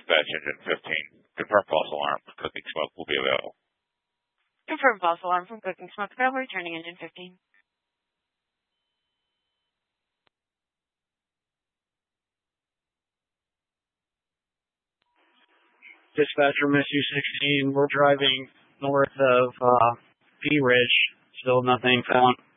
dispatch engine 15. Confirm false alarm. Cooking smoke will be available. Confirm false alarm from Cooking Smoke available. Returning engine 15. Dispatcher, Misty 16. We're driving north of P Ridge. Still nothing found.